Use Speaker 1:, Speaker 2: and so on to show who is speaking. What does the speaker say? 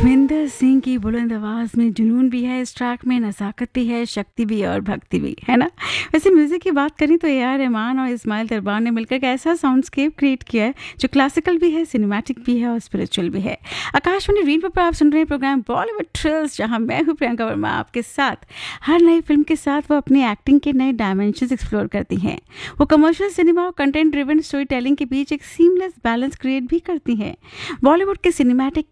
Speaker 1: सुखविंदर सिंह की बुलंद आवाज़ में जुनून भी है, इस ट्रैक में नज़ाकत भी है, शक्ति भी है और भक्ति भी, है ना? वैसे म्यूज़िक की बात करें तो ए आर रहमान और इस्माइल दरबार ने मिलकर एक ऐसा साउंडस्केप क्रिएट किया है जो क्लासिकल भी है, सिनेमैटिक भी है और स्पिरिचुअल भी है। आकाशवाणी रेनबो पर आप सुन रहे हैं प्रोग्राम बॉलीवुड थ्रिल्स, जहां मैं हूं प्रियंका वर्मा आपके साथ। हर नई फिल्म के साथ वो अपनी एक्टिंग के नए डायमेंशंस एक्सप्लोर करती हैं। वो कमर्शियल सिनेमा और कंटेंट ड्रिवन स्टोरी टेलिंग के बीच एक सीमलेस बैलेंस क्रिएट भी करती हैं। बॉलीवुड के सिनेमैटिक